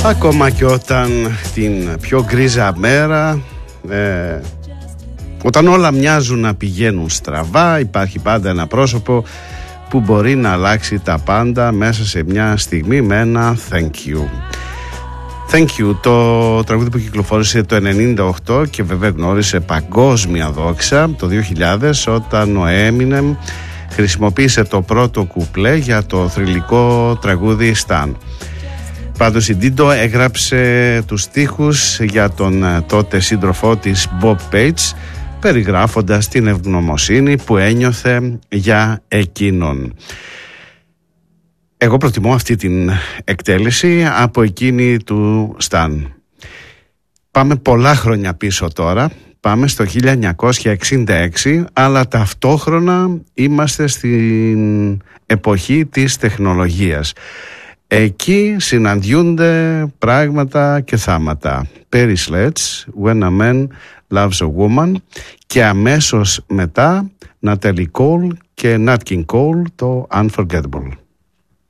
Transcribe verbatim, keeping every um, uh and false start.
Ακόμα και όταν την πιο γκρίζα μέρα, ε, όταν όλα μοιάζουν να πηγαίνουν στραβά, υπάρχει πάντα ένα πρόσωπο που μπορεί να αλλάξει τα πάντα μέσα σε μια στιγμή με ένα thank you. Thank you, το τραγούδι που κυκλοφόρησε το ενενήντα οκτώ και βέβαια γνώρισε παγκόσμια δόξα το δύο χιλιάδες, όταν ο Eminem χρησιμοποίησε το πρώτο κουπλέ για το θρυλικό τραγούδι Stan. Πάντως η Dido έγραψε τους στίχους για τον τότε σύντροφό της Bob Page, περιγράφοντας την ευγνωμοσύνη που ένιωθε για εκείνον. Εγώ προτιμώ αυτή την εκτέλεση από εκείνη του Stan. Πάμε πολλά χρόνια πίσω τώρα. Πάμε στο χίλια εννιακόσια εξήντα έξι, αλλά ταυτόχρονα είμαστε στην εποχή της τεχνολογίας. Εκεί συναντιούνται πράγματα και θάματα. Perry Sledge, When a Man Loves a Woman, και αμέσως μετά Natalie Cole και Nat King Cole, το Unforgettable.